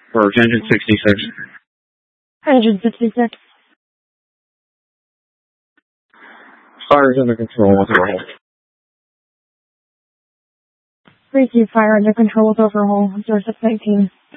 For engine 66. Engine 66. Fire's under control with overhaul. 3-2 fire under control with overhaul. 0619.